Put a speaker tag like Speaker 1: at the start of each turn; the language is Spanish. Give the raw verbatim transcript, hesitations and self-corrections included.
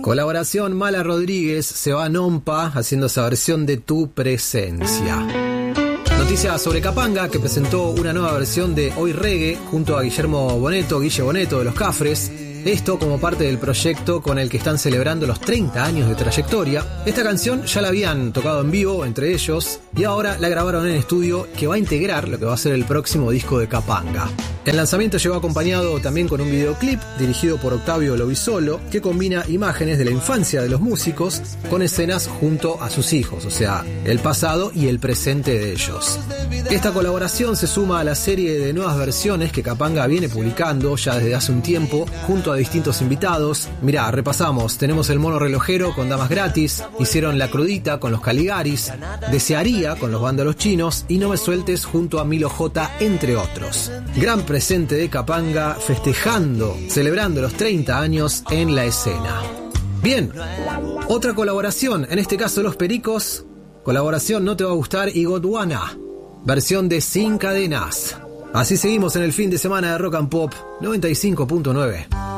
Speaker 1: Colaboración Mala Rodríguez, se va a Nompa haciendo esa versión de Tu Presencia. Noticias sobre Capanga, que presentó una nueva versión de Hoy Reggae junto a Guillermo Boneto, Guille Boneto de Los Cafres. Esto como parte del proyecto con el que están celebrando los treinta años de trayectoria. Esta canción ya la habían tocado en vivo entre ellos y ahora la grabaron en estudio, que va a integrar lo que va a ser el próximo disco de Capanga. El lanzamiento llegó acompañado también con un videoclip dirigido por Octavio Lobisolo, que combina imágenes de la infancia de los músicos con escenas junto a sus hijos, o sea, el pasado y el presente de ellos. Esta colaboración se suma a la serie de nuevas versiones que Capanga viene publicando ya desde hace un tiempo, junto a distintos invitados. Mirá, repasamos, tenemos El Mono Relojero con Damas Gratis, hicieron La Crudita con los Caligaris, Desearía con los Vándalos Chinos y No Me Sueltes junto a Milo J, entre otros. Gran presente de Capanga festejando, celebrando los treinta años en la escena. Bien, otra colaboración, en este caso Los Pericos, colaboración No Te Va a Gustar y Godwana, versión de Sin Cadenas. Así seguimos en el fin de semana de Rock and Pop noventa y cinco punto nueve.